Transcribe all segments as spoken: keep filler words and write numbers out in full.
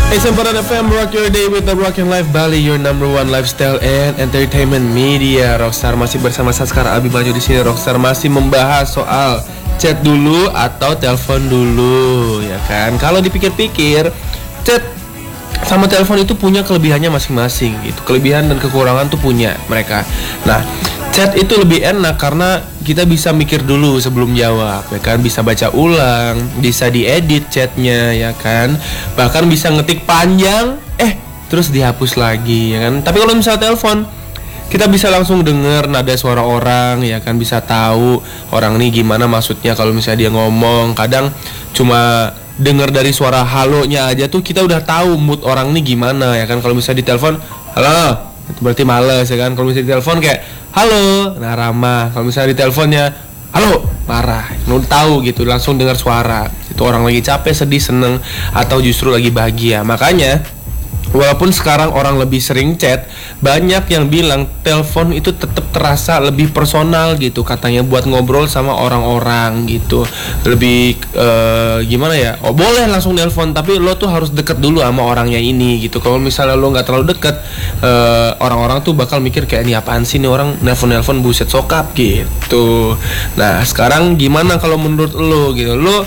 Sembilan F M, rock your day with the Rockin' Life Bali, your number one lifestyle and entertainment media. Rockstar masih bersama Saskar Abimanyu di sini. Rockstar masih membahas soal chat dulu atau telepon dulu, ya kan? Kalau dipikir-pikir, chat sama telepon itu punya kelebihannya masing-masing gitu. Kelebihan dan kekurangan tuh punya mereka. Nah, chat itu lebih enak karena kita bisa mikir dulu sebelum jawab, ya kan? Bisa baca ulang, bisa diedit chatnya, ya kan? Bahkan bisa ngetik panjang, eh terus dihapus lagi, ya kan? Tapi kalau misalnya telepon, kita bisa langsung denger nada suara orang, ya kan? Bisa tahu orang ini gimana maksudnya kalau misalnya dia ngomong. Kadang cuma denger dari suara halonya aja tuh kita udah tahu mood orang ini gimana, ya kan? Kalau misalnya di telepon, halo, itu berarti males, ya kan? Kalau misalnya di telepon kayak halo, nah ramah. Kalau misalnya di teleponnya halo, marah. Lu tahu gitu, langsung dengar suara. Itu orang lagi capek, sedih, seneng, atau justru lagi bahagia. Makanya walaupun sekarang orang lebih sering chat, banyak yang bilang telepon itu tetap terasa lebih personal gitu, katanya buat ngobrol sama orang-orang gitu. Lebih uh, gimana ya? Oh, boleh langsung telepon, tapi lo tuh harus deket dulu sama orangnya ini gitu. Kalau misalnya lo nggak terlalu deket, uh, orang-orang tuh bakal mikir kayak ini apaan sih nih orang nelpon-nelpon, buset sokap gitu. Nah, sekarang gimana kalau menurut lo gitu? Lo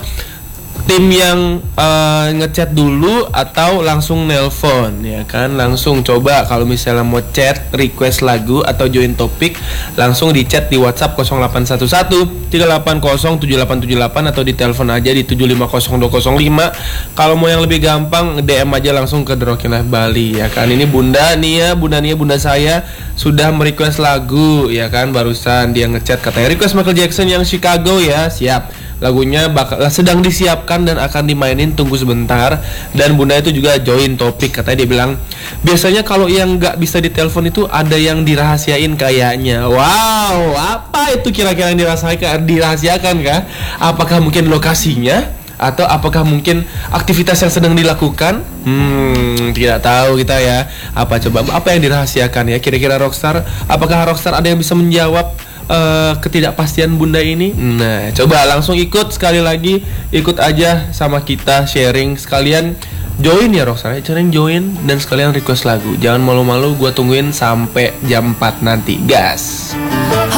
tim yang uh, ngechat dulu atau langsung nelpon, ya kan? Langsung coba kalau misalnya mau chat, request lagu atau join topik, langsung di chat di WhatsApp nol delapan satu satu tiga delapan nol tujuh delapan tujuh delapan atau di telepon aja di tujuh lima nol dua nol lima. Kalau mau yang lebih gampang, D M aja langsung ke The Rockin' Life Bali, ya kan? Ini Bunda Nia, Bunda Nia, Bunda saya sudah merequest lagu, ya kan? Barusan dia ngechat katanya request Michael Jackson yang Chicago, ya. Siap. Lagunya bakal sedang disiapkan dan akan dimainin, tunggu sebentar. Dan Bunda itu juga join topik, katanya dia bilang biasanya kalau yang nggak bisa ditelepon itu ada yang dirahasiain kayaknya. Wow, apa itu kira-kira yang dirahasiakan? Dirahasiakan kah? Apakah mungkin lokasinya? Atau apakah mungkin aktivitas yang sedang dilakukan? Hmm, tidak tahu kita ya. Apa coba, apa yang dirahasiakan ya kira-kira Rockstar? Apakah Rockstar ada yang bisa menjawab Uh, ketidakpastian Bunda ini? Nah, coba langsung ikut sekali lagi, ikut aja sama kita sharing sekalian, join ya Rockstar, cariin join dan sekalian request lagu. Jangan malu-malu, gue tungguin sampai jam empat nanti, gas.